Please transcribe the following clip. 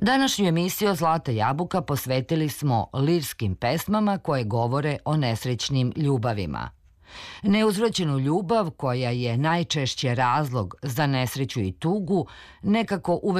Današnju emisiju Zlata jabuka posvetili smo lirskim pesmama koje govore o nesrećnim ljubavima. Neuzvraćenu ljubav, koja je najčešće razlog za nesreću i tugu, nekako uvek